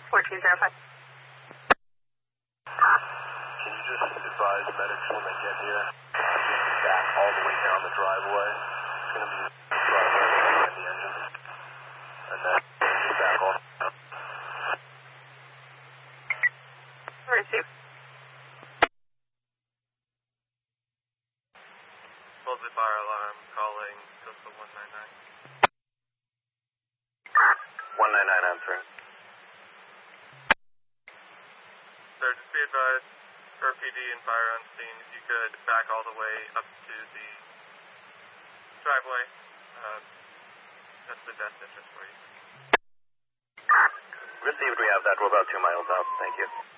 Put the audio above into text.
1405. Can you just advise medics when they get here? Back all the way down the driveway. It's going to be the driveway and the engine. And then just back all the way down. Receive. Supposedly fire alarm calling Coastal 199. 199 answering. Sir, just be advised, for PD and fire on scene, if you could back all the way up to the driveway. That's the best interest for you. Received, we have that. We're about 2 miles out. Thank you.